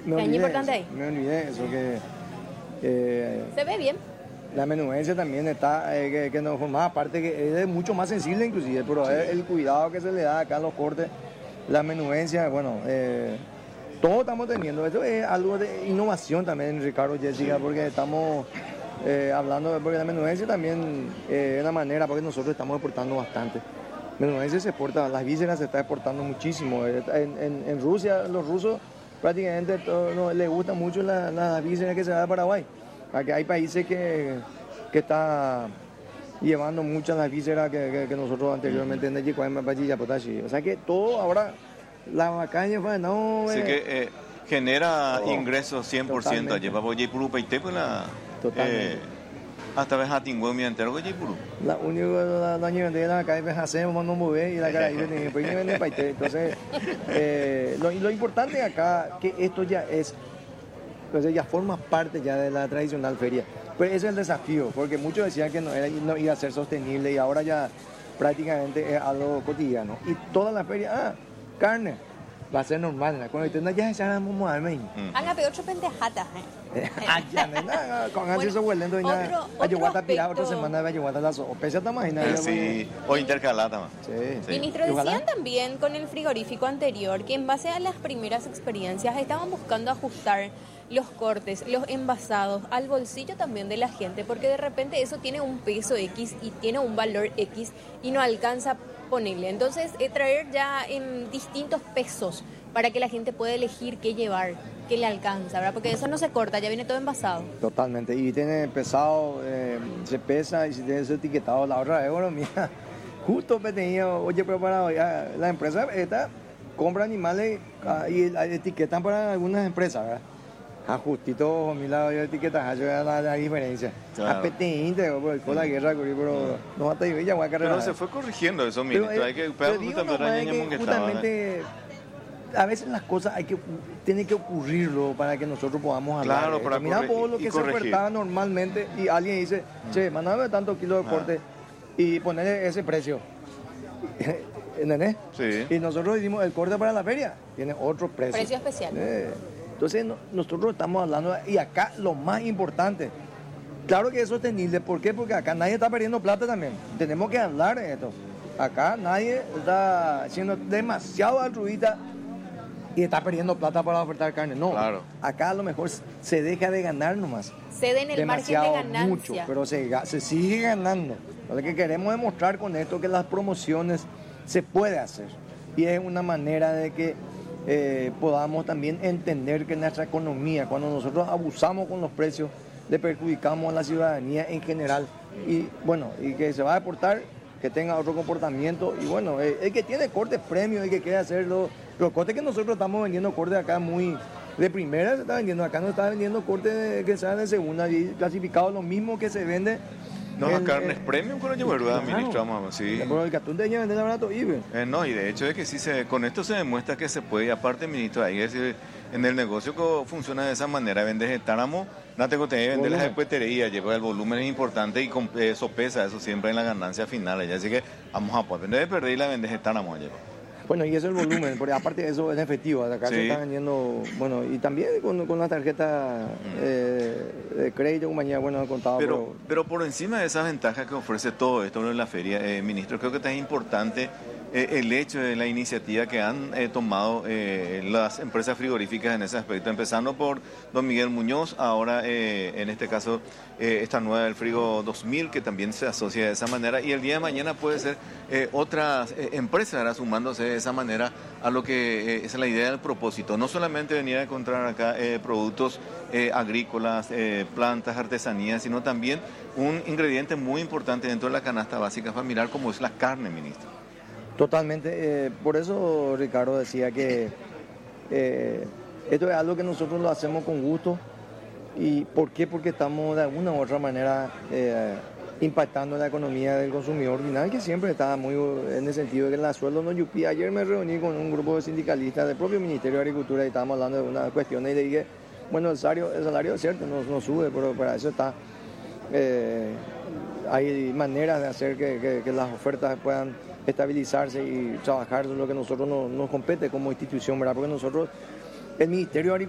Es importante ahí. Me olvidé eso que... Se ve bien. La menudencia también está, que nos formaba parte, que es mucho más sensible inclusive, pero sí. El cuidado que se le da acá a los cortes, la menudencia, bueno, todos estamos teniendo. Esto es algo de innovación también, Ricardo, Jessica, porque estamos hablando, porque la menudencia también es una manera, porque nosotros estamos exportando bastante. Menudencia se exporta, las vísceras se está exportando muchísimo. En Rusia, los rusos prácticamente les gusta mucho la vísceras que se da de Paraguay. Aquí hay países que está llevando muchas las vísceras que nosotros anteriormente en el o sea que todo ahora, la vacaña fue no... Así que genera ingresos 100% allí. Para poder puro paite pues la... Totalmente. Hasta vez a tingo mi entero que puro. La única la niña de la calle hacemos no mover y la cara viene pues viene paite. Entonces lo importante acá que esto ya es, entonces ya forma parte ya de la tradicional feria. Pues ese es el desafío, porque muchos decían que no iba a ser sostenible y ahora ya prácticamente es algo cotidiano. Y toda la feria, carne, va a ser normal. Cuando ya se vamos a moverme. Haga peor pendejata. Con eso huelendo y nada. Ayuguata pirar otra semana de ayuguata las opesas también. Sí, o intercalada. Sí. Ministro, decían también con el frigorífico anterior que en base a las primeras experiencias estaban buscando ajustar los cortes, los envasados, al bolsillo también de la gente, porque de repente eso tiene un peso X y tiene un valor X y no alcanza a ponerle. Entonces, traer ya en distintos pesos para que la gente pueda elegir qué llevar, qué le alcanza, ¿verdad? Porque eso no se corta, ya viene todo envasado. Totalmente, y tiene pesado, se pesa y si tiene eso etiquetado, la otra euro, mira, justo me tenía, oye, preparado, ya, la empresa esta compra animales y etiquetan para algunas empresas, ¿verdad? Ajustito, mi lado de etiquetas, eso es la diferencia. Claro. Apetente, con la guerra, pero no hasta ahí, ya voy a cargar. Pero se fue corrigiendo eso, ministro, hay que justamente a veces las cosas tiene que ocurrirlo para que nosotros podamos hablar. Claro, para mira por lo que se ofertaba normalmente y alguien dice, che, mandame tantos kilos de corte y ponerle ese precio. ¿Entendés? Sí. Y nosotros hicimos el corte para la feria, tiene otro precio. Precio especial. Entonces nosotros estamos hablando, y acá lo más importante, claro que es sostenible, ¿por qué? Porque acá nadie está perdiendo plata también, tenemos que hablar de esto. Acá nadie está siendo demasiado altruista y está perdiendo plata para ofertar carne, no. Claro. Acá a lo mejor se deja de ganar nomás. Ceden el margen de ganancia. Mucho, pero se sigue ganando. Lo que queremos demostrar con esto que las promociones se puede hacer y es una manera de que podamos también entender que nuestra economía, cuando nosotros abusamos con los precios, le perjudicamos a la ciudadanía en general y bueno, y que se va a deportar, que tenga otro comportamiento y bueno, el que tiene cortes premios, el que quiere hacerlo, los cortes que nosotros estamos vendiendo cortes acá muy de primera se está vendiendo, acá no está vendiendo cortes que sean de segunda y clasificados lo mismo que se vende. No, la carne es premium con la verdad, ministro, sí. Pero el cartón de ella vende barato y no, y de hecho es que sí con esto se demuestra que se puede, y aparte, ministro, ahí es en el negocio que funciona de esa manera, vendes el táramo, no tengo que vender las espeterías, lleva el volumen es importante y eso pesa, eso siempre en la ganancia final, así que vamos a poder vender de perder y la vendes el táramo allá. Bueno, y eso es el volumen, porque aparte de eso es efectivo, acá se está vendiendo, bueno, y también con la tarjeta de crédito, compañía, bueno, contado. Pero por encima de esas ventajas que ofrece todo esto en la feria, ministro, creo que es importante el hecho de la iniciativa que han tomado las empresas frigoríficas en ese aspecto, empezando por don Miguel Muñoz, ahora en este caso esta nueva del Frigo 2000 que también se asocia de esa manera y el día de mañana puede ser otras empresas sumándose de esa manera a lo que es la idea del propósito, no solamente venir a encontrar acá productos agrícolas, plantas, artesanías, sino también un ingrediente muy importante dentro de la canasta básica familiar como es la carne, ministro. Totalmente, por eso Ricardo decía que esto es algo que nosotros lo hacemos con gusto. ¿Y por qué? Porque estamos de alguna u otra manera impactando la economía del consumidor final, que siempre está muy en el sentido de que la sueldo no yupi. Ayer me reuní con un grupo de sindicalistas del propio Ministerio de Agricultura y estábamos hablando de una cuestión y le dije, bueno, el salario es cierto, no sube, pero para eso está. Hay maneras de hacer que las ofertas puedan estabilizarse y trabajar, lo que a nosotros nos compete como institución, ¿verdad? Porque nosotros, el Ministerio de Agricultura